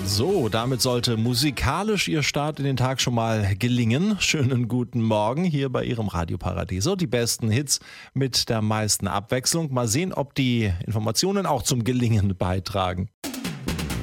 So, damit sollte musikalisch Ihr Start in den Tag schon mal gelingen. Schönen guten Morgen hier bei Ihrem Radio Paradiso. Die besten Hits mit der meisten Abwechslung. Mal sehen, ob die Informationen auch zum Gelingen beitragen.